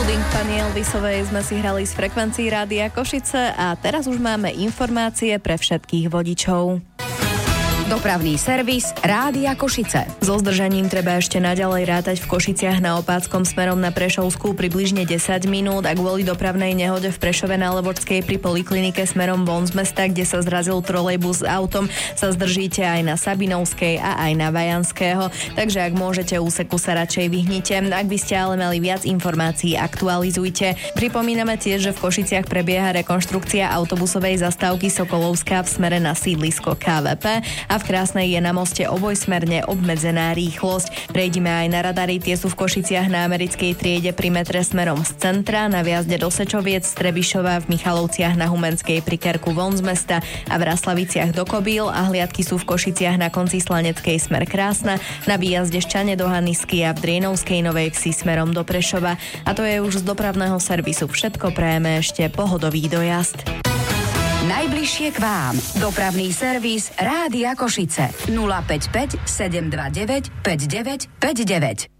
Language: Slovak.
Holding pani Elvisovej sme si hrali z frekvencií Rádia Košice a teraz už máme informácie pre všetkých vodičov. Dopravný servis Rádia Košice. So zdržaním treba ešte naďalej rátať v Košiciach na Opáckom smerom na Prešovskú približne 10 minút a kvôli dopravnej nehode v Prešove na Levočskej pri poliklinike smerom von z mesta, kde sa zrazil trolejbus s autom, sa zdržíte aj na Sabinovskej a aj na Vajanského. Takže ak môžete úseku sa radšej vyhnite. Ak by ste ale mali viac informácií, aktualizujte. Pripomíname tiež, že v Košiciach prebieha rekonštrukcia autobusovej zastávky Sokolovská v smere na sídlisko KVP a v Krásnej je na moste obojsmerne obmedzená rýchlosť. Prejdime aj na radary, tie sú v Košiciach na Americkej triede pri metre smerom z centra, na viazde do Sečoviec, Strebišova, v Michalovciach na Humenskej pri Kerku von z mesta a v Raslaviciach do Kobíl a hliadky sú v Košiciach na konci Slaneckej smer Krásna, na výjazde Ščane do Hanisky a v Drienovskej Novej Vsi smerom do Prešova. A to je už z dopravného servisu všetko, prajeme ešte pohodový dojazd. Najbližšie k vám. Dopravný servis Rádia Košice. 055 729 5959.